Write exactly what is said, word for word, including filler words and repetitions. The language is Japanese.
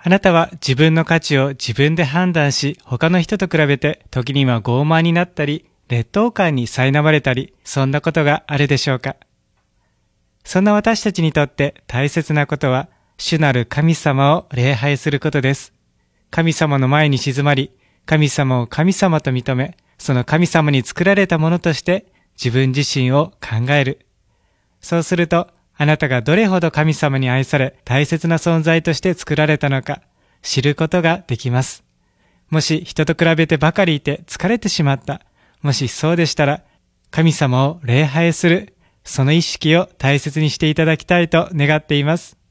あなたは自分の価値を自分で判断し、他の人と比べて時には傲慢になったり、劣等感に苛まれたり、そんなことがあるでしょうか。そんな私たちにとって大切なことは、主なる神様を礼拝することです。神様の前に静まり、神様を神様と認め、その神様に作られたものとして自分自身を考える。そうすると、あなたがどれほど神様に愛され大切な存在として作られたのか知ることができます。もし人と比べてばかりいて疲れてしまった。もしそうでしたら、神様を礼拝する、その意識を大切にしていただきたいと願っています。